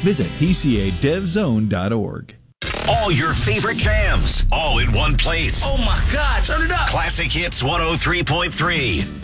Visit PCADevZone.org. All your favorite jams, all in one place. Oh my God, turn it up. Classic Hits 103.3.